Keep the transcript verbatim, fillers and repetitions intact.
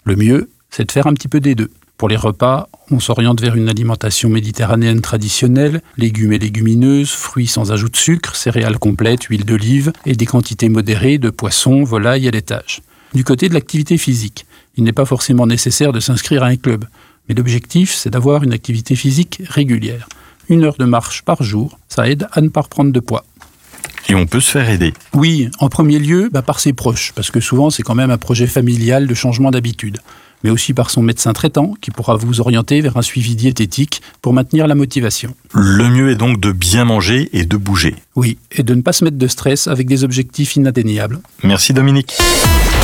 Le mieux, c'est de faire un petit peu des deux. Pour les repas, on s'oriente vers une alimentation méditerranéenne traditionnelle, légumes et légumineuses, fruits sans ajout de sucre, céréales complètes, huile d'olive et des quantités modérées de poissons, volailles à l'étage. Du côté de l'activité physique, il n'est pas forcément nécessaire de s'inscrire à un club, mais l'objectif, c'est d'avoir une activité physique régulière. Une heure de marche par jour, ça aide à ne pas reprendre de poids. Et on peut se faire aider. Oui, en premier lieu, bah par ses proches, parce que souvent c'est quand même un projet familial de changement d'habitude, mais aussi par son médecin traitant qui pourra vous orienter vers un suivi diététique pour maintenir la motivation. Le mieux est donc de bien manger et de bouger. Oui, et de ne pas se mettre de stress avec des objectifs inatteignables. Merci Dominique.